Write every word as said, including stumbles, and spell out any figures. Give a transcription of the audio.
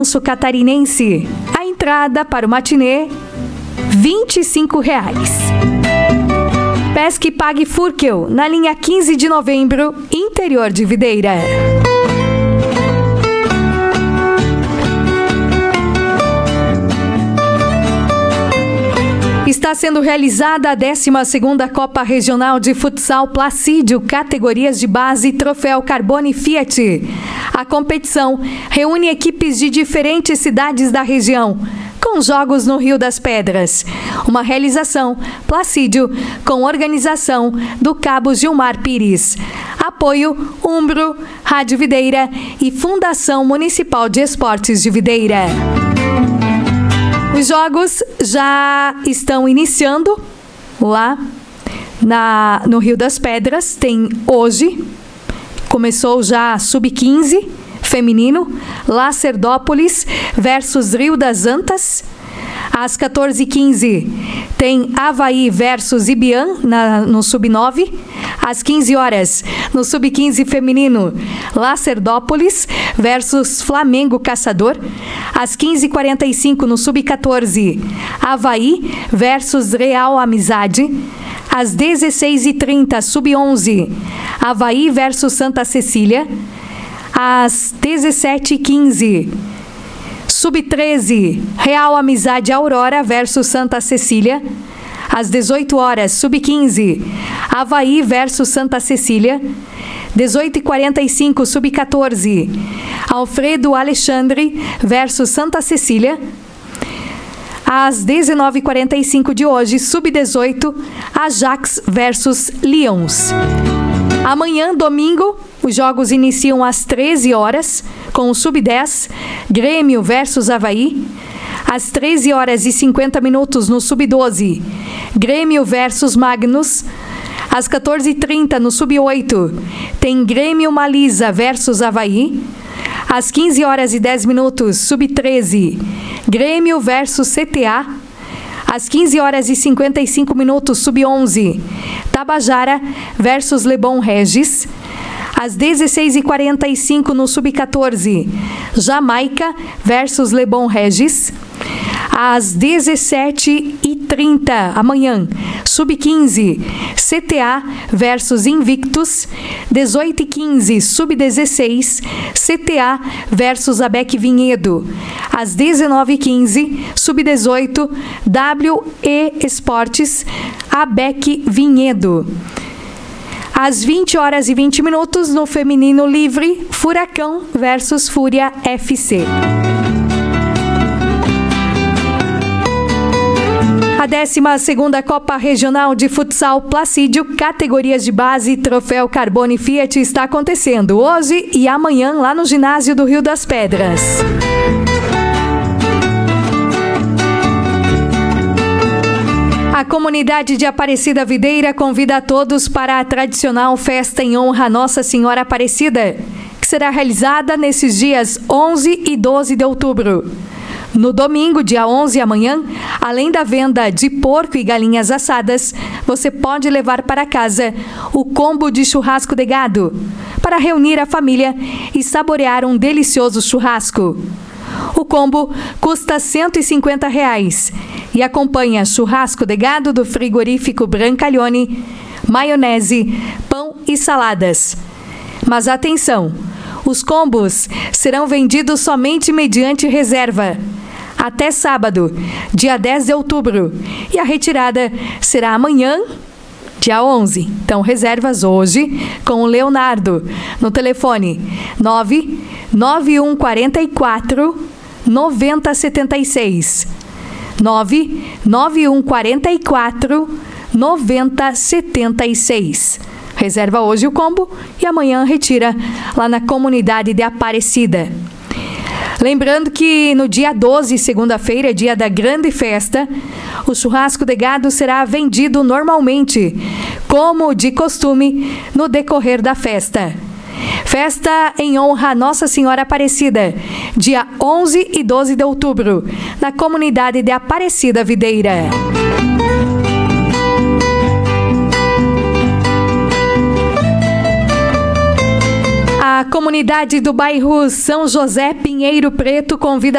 Catarinense. A entrada para o matinê, vinte e cinco reais. Pesque e Pague Furkel, na linha quinze de novembro, interior de Videira. Está sendo realizada a décima segunda Copa Regional de Futsal Placídio, categorias de base, troféu Carbone Fiat. A competição reúne equipes de diferentes cidades da região, com jogos no Rio das Pedras. Uma realização Placídio, com organização do Cabo Gilmar Pires. Apoio Umbro, Rádio Videira e Fundação Municipal de Esportes de Videira. Os jogos já estão iniciando lá na, no Rio das Pedras. Tem hoje, começou já sub quinze feminino, Lacerdópolis versus Rio das Antas. Às quatorze e quinze tem Avaí versus Ibiam na, no sub nove. Às quinze horas, no sub quinze feminino, Lacerdópolis versus Flamengo Caçador. Às quinze e quarenta e cinco, no sub quatorze, Avaí versus Real Amizade. Às dezesseis e trinta, sub onze, Avaí versus Santa Cecília. Às dezessete e quinze, sub treze, Real Amizade Aurora versus Santa Cecília. Às dezoito horas, sub quinze, Avaí versus Santa Cecília. dezoito e quarenta e cinco, sub quatorze, Alfredo Alexandre versus Santa Cecília. Às dezenove e quarenta e cinco de hoje, sub dezoito, Ajax versus Lions. Amanhã, domingo, os jogos iniciam às treze horas, com o sub dez, Grêmio versus Avaí. Às treze horas e cinquenta minutos no sub doze, Grêmio versus Magnus. Às quatorze e trinta no sub oito, tem Grêmio Malisa versus Avaí. Às quinze horas e dez minutos, sub treze, Grêmio versus C T A. Às quinze horas e cinquenta e cinco minutos, sub onze, Tabajara versus Lebon Regis. Às dezesseis e quarenta e cinco no sub quatorze, Jamaica versus Lebon Regis. Às dezessete e trinta, amanhã, sub quinze, C T A versus Invictus. dezoito e quinze, sub dezesseis, C T A versus Abec Vinhedo. Às dezenove e quinze, sub dezoito, W E Esportes, Abec Vinhedo. Às vinte horas e vinte minutos, no feminino livre, Furacão versus Fúria F C. A décima segunda Copa Regional de Futsal Placídio, categorias de base, troféu Carbone Fiat, está acontecendo hoje e amanhã lá no ginásio do Rio das Pedras. A comunidade de Aparecida Videira convida a todos para a tradicional festa em honra a Nossa Senhora Aparecida, que será realizada nesses dias onze e doze de outubro. No domingo, dia onze, amanhã, além da venda de porco e galinhas assadas, você pode levar para casa o combo de churrasco de gado, para reunir a família e saborear um delicioso churrasco. O combo custa cento e cinquenta reais e acompanha churrasco de gado do frigorífico Brancalhone, maionese, pão e saladas. Mas atenção, os combos serão vendidos somente mediante reserva, até sábado, dia dez de outubro, e a retirada será amanhã, dia onze. Então, reservas hoje com o Leonardo, no telefone nove nove um quatro quatro nove zero sete seis. nove nove um quatro quatro nove zero sete seis. Reserva hoje o combo e amanhã retira lá na comunidade de Aparecida. Lembrando que no dia doze, segunda-feira, dia da grande festa, o churrasco de gado será vendido normalmente, como de costume, no decorrer da festa. Festa em honra a Nossa Senhora Aparecida, dia onze e doze de outubro, na comunidade de Aparecida Videira. A comunidade do bairro São José Pinheiro Preto convida